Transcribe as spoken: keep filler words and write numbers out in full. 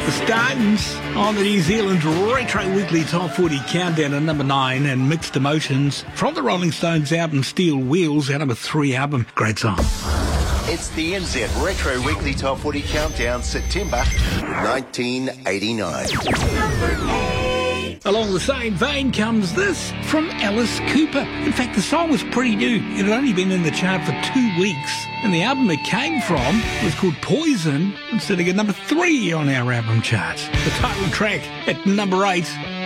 The Stones on the New Zealand Retro Weekly Top forty Countdown at number nine, and Mixed Emotions from the Rolling Stones album Steel Wheels, our number three album. Great song. It's the N Z Retro Weekly Top forty Countdown, September nineteen eighty-nine. Along the same vein comes this from Alice Cooper. In fact, the song was pretty new. It had only been in the chart for two weeks. And the album it came from was called Poison, and sitting at number three on our album charts. The title track at number eight.